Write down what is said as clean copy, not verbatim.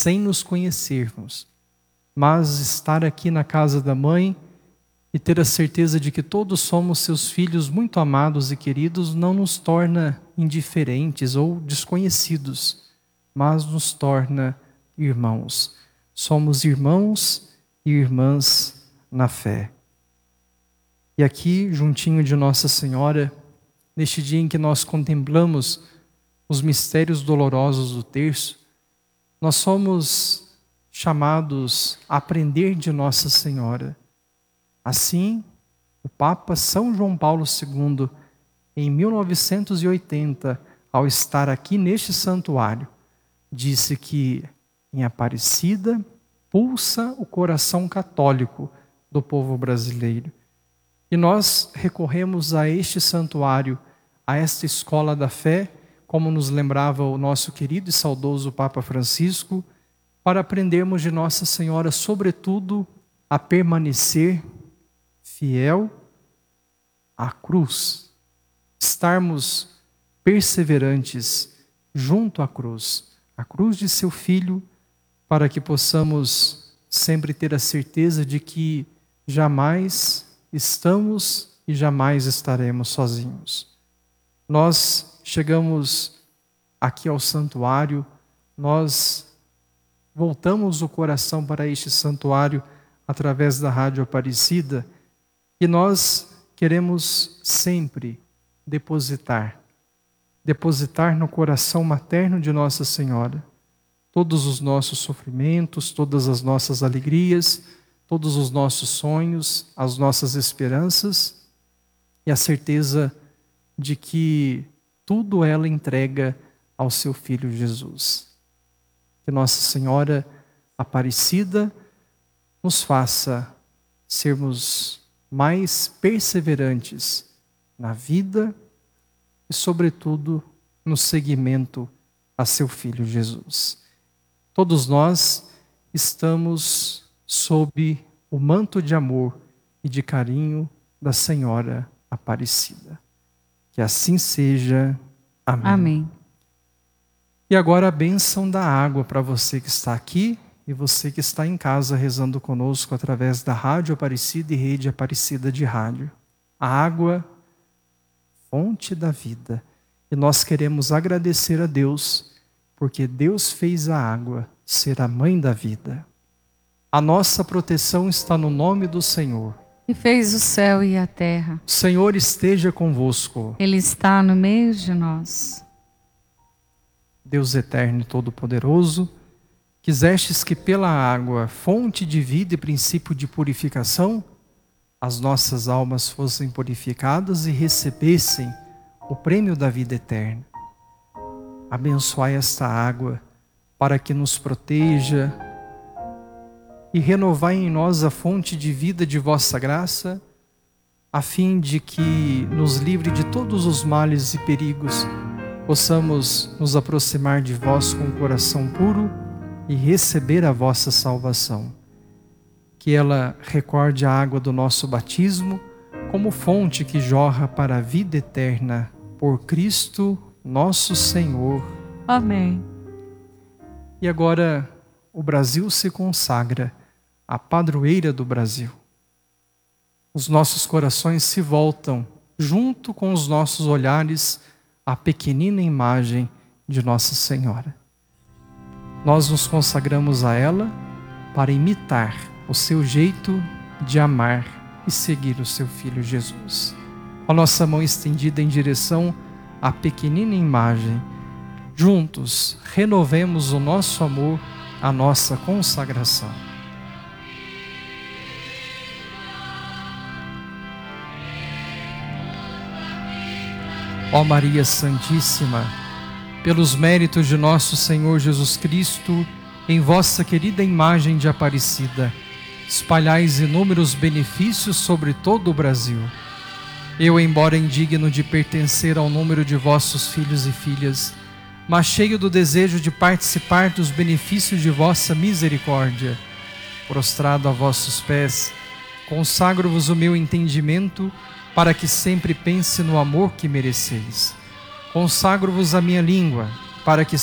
sem nos conhecermos. Mas estar aqui na casa da mãe e ter a certeza de que todos somos seus filhos muito amados e queridos não nos torna indiferentes ou desconhecidos, mas nos torna irmãos. Somos irmãos e irmãs na fé. E aqui, juntinho de Nossa Senhora, neste dia em que nós contemplamos os mistérios dolorosos do terço, nós somos chamados a aprender de Nossa Senhora. Assim, o Papa São João Paulo II, em 1980, ao estar aqui neste santuário, disse que em Aparecida pulsa o coração católico do povo brasileiro. E nós recorremos a este santuário, a esta escola da fé, como nos lembrava o nosso querido e saudoso Papa Francisco, para aprendermos de Nossa Senhora, sobretudo, a permanecer fiel à cruz, estarmos perseverantes junto à cruz de seu Filho, para que possamos sempre ter a certeza de que jamais estamos e jamais estaremos sozinhos. Nós chegamos aqui ao santuário, nós voltamos o coração para este santuário através da Rádio Aparecida e nós queremos sempre depositar no coração materno de Nossa Senhora todos os nossos sofrimentos, todas as nossas alegrias, todos os nossos sonhos, as nossas esperanças e a certeza de que tudo ela entrega ao seu Filho Jesus. Que Nossa Senhora Aparecida nos faça sermos mais perseverantes na vida e, sobretudo, no seguimento a seu Filho Jesus. Todos nós estamos sob o manto de amor e de carinho da Senhora Aparecida. Que assim seja. Amém. Amém. E agora a bênção da água para você que está aqui e você que está em casa rezando conosco através da Rádio Aparecida e Rede Aparecida de Rádio. A água, fonte da vida. E nós queremos agradecer a Deus, porque Deus fez a água ser a mãe da vida. A nossa proteção está no nome do Senhor. Que fez o céu e a terra. O Senhor esteja convosco. Ele está no meio de nós. Deus eterno e todo-poderoso, quisestes que pela água, fonte de vida e princípio de purificação, as nossas almas fossem purificadas e recebessem o prêmio da vida eterna. Abençoai esta água para que nos proteja e renovai em nós a fonte de vida de vossa graça, a fim de que nos livre de todos os males e perigos, possamos nos aproximar de vós com o coração puro e receber a vossa salvação. Que ela recorde a água do nosso batismo como fonte que jorra para a vida eterna, por Cristo nosso Senhor. Amém. E agora o Brasil se consagra à padroeira do Brasil. Os nossos corações se voltam, junto com os nossos olhares, à pequenina imagem de Nossa Senhora. Nós nos consagramos a ela para imitar o seu jeito de amar e seguir o seu Filho Jesus. A nossa mão estendida em direção à pequenina imagem, juntos renovemos o nosso amor, a nossa consagração. Ó Maria Santíssima, pelos méritos de nosso Senhor Jesus Cristo, em vossa querida imagem de Aparecida, espalhais inúmeros benefícios sobre todo o Brasil. Eu, embora indigno de pertencer ao número de vossos filhos e filhas, mas cheio do desejo de participar dos benefícios de vossa misericórdia, prostrado a vossos pés, consagro-vos o meu entendimento, para que sempre pense no amor que mereceis. Consagro-vos a minha língua, para que